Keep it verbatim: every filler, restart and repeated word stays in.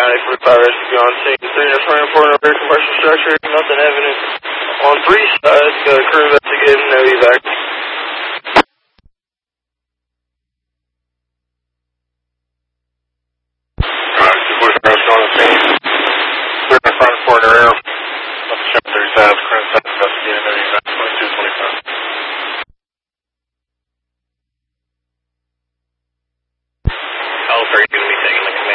County for fire rescue on scene. Three units running for an rear commercial structure. Nothing evident on three sides. Got a crew investigating. No evac.